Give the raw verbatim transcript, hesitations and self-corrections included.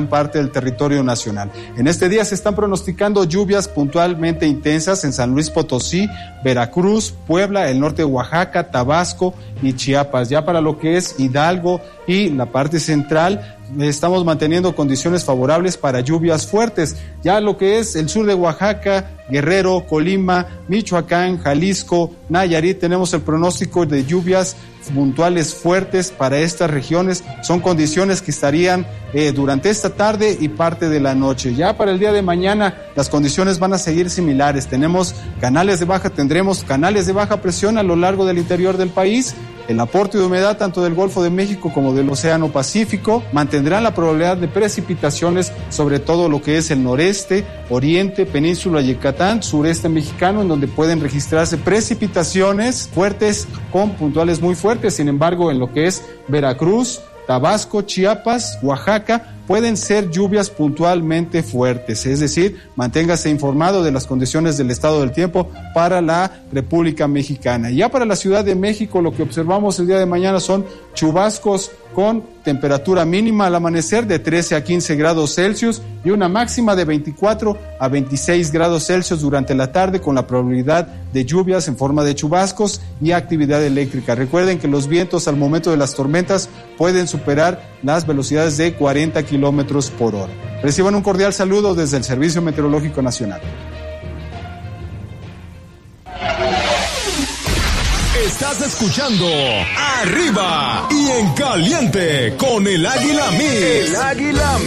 parte del territorio nacional. En este día se están pronosticando lluvias puntualmente intensas en San Luis Potosí, Veracruz, Puebla, el norte de Oaxaca, Tabasco y Chiapas. Ya para lo que es Hidalgo y la parte central, estamos manteniendo condiciones favorables para lluvias fuertes. Ya lo que es el sur de Oaxaca, Guerrero, Colima, Michoacán, Jalisco, Nayarit, tenemos el pronóstico de lluvias puntuales fuertes para estas regiones. Son condiciones que estarían eh, durante esta tarde y parte de la noche. Ya para el día de mañana las condiciones van a seguir similares. Tenemos canales de baja, tendremos canales de baja presión a lo largo del interior del país. El aporte de humedad tanto del Golfo de México como del Océano Pacífico mantendrán la probabilidad de precipitaciones sobre todo lo que es el noreste, oriente, península de Yucatán, sureste mexicano, en donde pueden registrarse precipitaciones fuertes con puntuales muy fuertes. Sin embargo, en lo que es Veracruz, Tabasco, Chiapas, Oaxaca, pueden ser lluvias puntualmente fuertes, es decir, manténgase informado de las condiciones del estado del tiempo para la República Mexicana. Ya para la Ciudad de México, lo que observamos el día de mañana son chubascos con temperatura mínima al amanecer de trece a quince grados Celsius y una máxima de veinticuatro a veintiséis grados Celsius durante la tarde, con la probabilidad de lluvias en forma de chubascos y actividad eléctrica. Recuerden que los vientos al momento de las tormentas pueden superar las velocidades de cuarenta kilómetros por hora. Reciban un cordial saludo desde el Servicio Meteorológico Nacional. Estás escuchando Arriba y en Caliente con el Águila Mix. El Águila